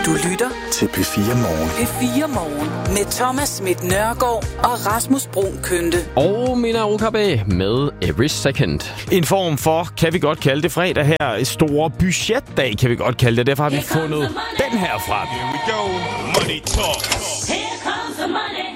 Du lytter til P4 Morgen. P4 Morgen med Thomas Schmidt Nørgaard og Rasmus Bruun Kønte. Og Mina Rukabe med Every Second. En form for, kan vi godt kalde det fredag her, store budgetdag, kan vi godt kalde det. Derfor har vi fundet den her fra. Here we go. Money talk. Here comes the money.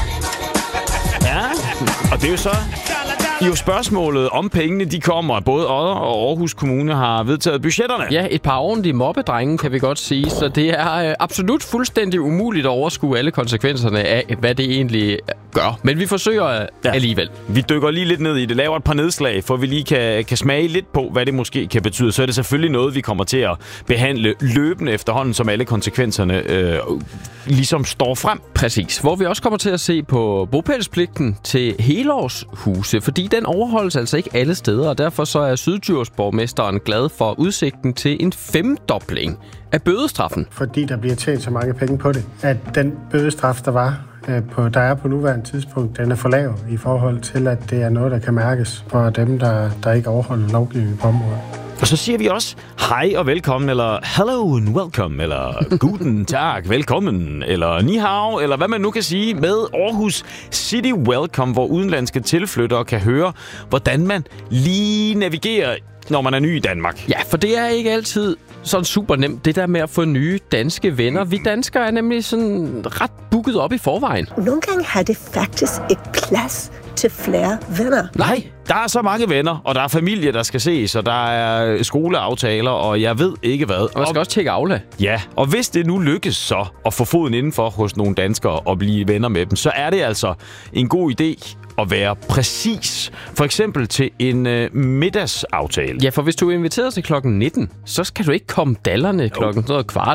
Ja, og det er jo så spørgsmålet om pengene, de kommer. Både Odder og Aarhus Kommune har vedtaget budgetterne. Ja, et par ordentlige mobbedrenge, kan vi godt sige. Så det er absolut fuldstændig umuligt at overskue alle konsekvenserne af, hvad det egentlig gør. Men vi forsøger alligevel. Vi dykker lige lidt ned i det, laver et par nedslag, for vi lige kan smage lidt på, hvad det måske kan betyde. Så er det selvfølgelig noget, vi kommer til at behandle løbende efterhånden, som alle konsekvenserne ligesom står frem. Præcis. Hvor vi også kommer til at se på bopælspligten til helårshuse, fordi den overholdes altså ikke alle steder, og derfor så er Syddjursborgmesteren glad for udsigten til en femdobling af bødestraffen. Fordi der bliver tjent så mange penge på det, at den bødestraf, der er på nuværende tidspunkt, den er for lav i forhold til, at det er noget, der kan mærkes for dem, der ikke overholder lovgivningen på området. Og så siger vi også hej og velkommen, eller hello and welcome, eller guten tag, velkommen, eller ni hao, eller hvad man nu kan sige med Aarhus City Welcome, hvor udenlandske tilflyttere kan høre, hvordan man lige navigerer, når man er ny i Danmark. Ja, for det er ikke altid sådan super nemt, det der med at få nye danske venner. Vi danskere er nemlig sådan ret booket op i forvejen. Nogle gange har det faktisk ikke plads til flere venner. Nej, der er så mange venner, og der er familie, der skal ses, og der er skoleaftaler, og jeg ved ikke hvad. Og man skal også tjekke Aula. Ja, og hvis det nu lykkes så at få foden indenfor hos nogle danskere og blive venner med dem, så er det altså en god idé at være præcis. For eksempel til en middagsaftale. Ja, for hvis du er inviteret til klokken 19, så skal du ikke komme dallerne klokken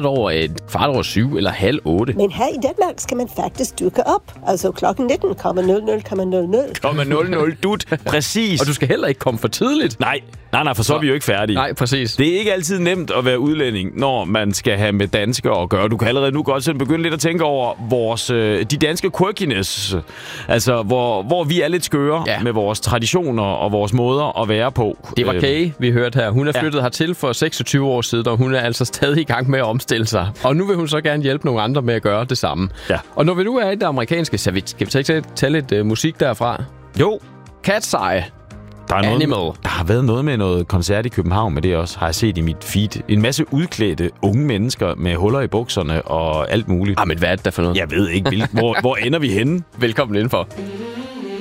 7 eller 7:30. Men her i Danmark skal man faktisk dukke op. Altså klokken 19,00,00. Dut. Præcis. Og du skal heller ikke komme for tidligt. Nej, for så er vi jo ikke færdige. Nej, præcis. Det er ikke altid nemt at være udlænding, når man skal have med danskere at gøre. Du kan allerede nu godt sådan begynde lidt at tænke over de danske quirkiness. Altså, hvor vi er lidt skøre med vores traditioner og vores måder at være på. Det var Kay, vi hørte her. Hun er flyttet hertil for 26 år siden, og hun er altså stadig i gang med at omstille sig. Og nu vil hun så gerne hjælpe nogle andre med at gøre det samme. Ja. Og når vi nu er i det amerikanske, så skal vi tage lidt musik derfra? Jo. Cat's Eye. Der har været noget med noget koncert i København, men det også har jeg set i mit feed. En masse udklædte unge mennesker med huller i bukserne og alt muligt. Men hvad er det der for noget? Jeg ved ikke, hvor ender vi henne? Velkommen indenfor.